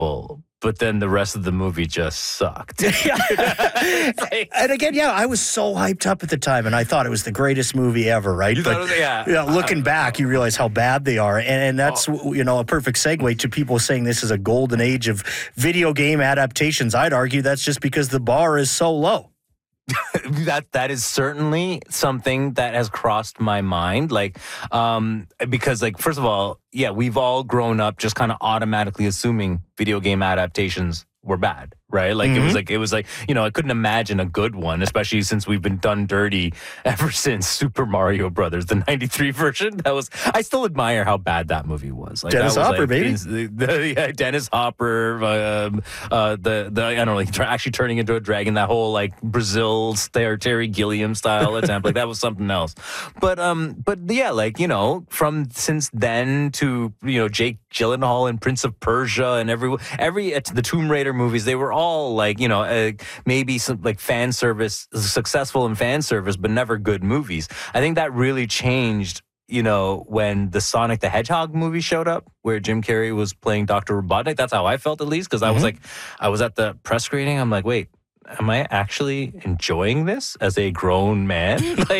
but then the rest of the movie just sucked. And again, I was so hyped up at the time, and I thought it was the greatest movie ever, right? You thought it was, yeah. Looking back, you realize how bad they are, and that's a perfect segue to people saying this is a golden age of video game adaptations. I'd argue that's just because the bar is so low. That is certainly something that has crossed my mind. Because first of all, we've all grown up just kind of automatically assuming video game adaptations were bad, right? It was like, I couldn't imagine a good one, especially since we've been done dirty ever since Super Mario Brothers, the 93 version. I still admire how bad that movie was. Dennis Hopper, baby. Dennis Hopper, I don't know, actually turning into a dragon, that whole Brazil Terry Gilliam style attempt, that was something else. But from since then to, Jake Gyllenhaal and Prince of Persia and the Tomb Raider movies, they were all maybe some fan service, successful in fan service, but never good movies. I think that really changed, when the Sonic the Hedgehog movie showed up, where Jim Carrey was playing Dr. Robotnik. That's how I felt, at least, because I was at the press screening. I'm like, wait, am I actually enjoying this as a grown man?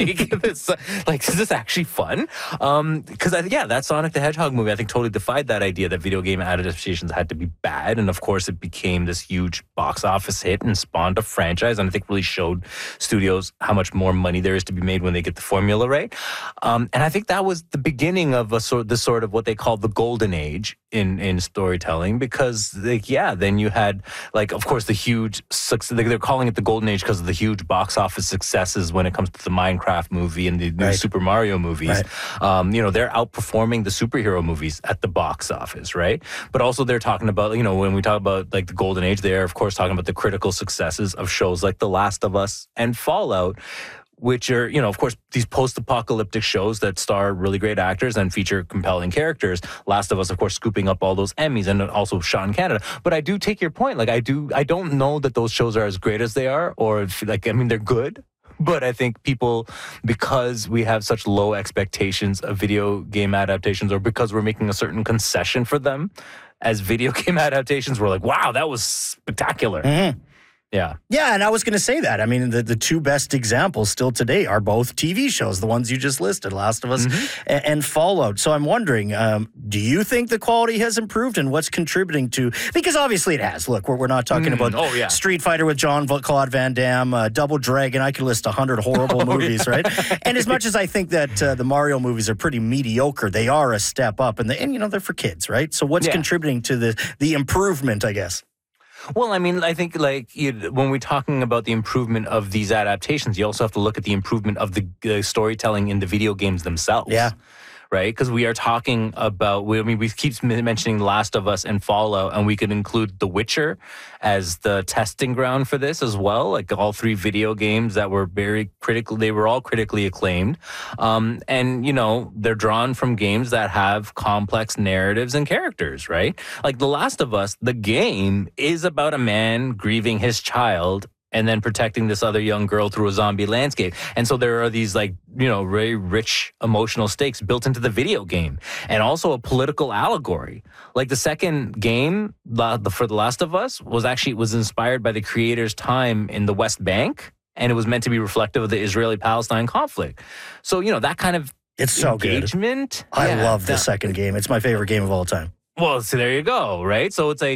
Is this actually fun? Because that Sonic the Hedgehog movie, I think, totally defied that idea that video game adaptations had to be bad. And of course, it became this huge box office hit and spawned a franchise. And I think really showed studios how much more money there is to be made when they get the formula right. And I think that was the beginning of this sort of what they call the golden age in storytelling, because then you had of course the huge success. They're calling it the golden age because of the huge box office successes when it comes to the Minecraft movie and the new Super Mario movies. Right. They're outperforming the superhero movies at the box office, right? But also they're talking about, when we talk about the golden age, they're of course talking about the critical successes of shows like The Last of Us and Fallout, which are, of course, these post-apocalyptic shows that star really great actors and feature compelling characters. Last of Us, of course, scooping up all those Emmys and also shot in Canada. But I do take your point. I don't know that those shows are as great as they are, or they're good. But I think people, because we have such low expectations of video game adaptations, or because we're making a certain concession for them as video game adaptations, we're like, wow, that was spectacular. Mm-hmm. Yeah. Yeah, and I was going to say that. I mean, the two best examples still today are both TV shows, the ones you just listed, Last of Us and Fallout. So I'm wondering, do you think the quality has improved, and what's contributing to... Because obviously it has. Look, we're not talking about Street Fighter with Jean-Claude Van Damme, Double Dragon. I could list 100 horrible movies, right? And as much as I think that the Mario movies are pretty mediocre, they are a step up, and they're for kids, right? So what's contributing to the improvement, I guess? Well, I mean, I think when we're talking about the improvement of these adaptations, you also have to look at the improvement of the storytelling in the video games themselves. Yeah. Right? Because we are talking about, we keep mentioning The Last of Us and Fallout, and we could include The Witcher as the testing ground for this as well. All three video games that were very critical, they were all critically acclaimed. And, they're drawn from games that have complex narratives and characters, right? The Last of Us, the game is about a man grieving his child and then protecting this other young girl through a zombie landscape. And so there are these very rich emotional stakes built into the video game, and also a political allegory. The second game for The Last of Us was inspired by the creator's time in the West Bank, and it was meant to be reflective of the Israeli-Palestine conflict. So, that kind of it's so engagement. Good. I love the second game. It's my favorite game of all time. Well, so there you go, right? So it's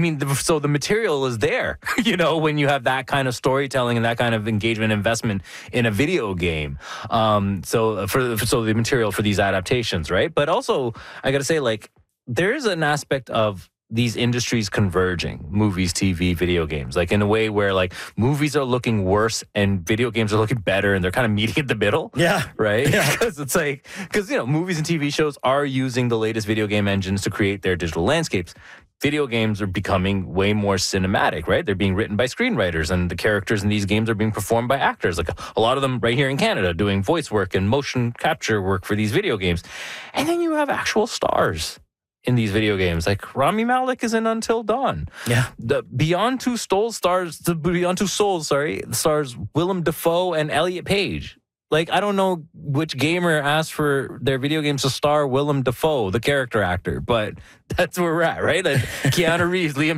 so the material is there, when you have that kind of storytelling and that kind of engagement investment in a video game. So the material for these adaptations, right? But also, I got to say, there is an aspect of these industries converging, movies, TV, video games, in a way where movies are looking worse and video games are looking better, and they're kind of meeting in the middle. Yeah. Right? Because because movies and TV shows are using the latest video game engines to create their digital landscapes. Video games are becoming way more cinematic, right? They're being written by screenwriters, and the characters in these games are being performed by actors. A lot of them right here in Canada doing voice work and motion capture work for these video games. And then you have actual stars in these video games, Rami Malek is in Until Dawn. Yeah. The Beyond Two Souls stars Willem Dafoe and Elliot Page. Like, I don't know which gamer asked for their video games to star Willem Dafoe, the character actor, but that's where we're at, right? Like, Keanu Reeves, Liam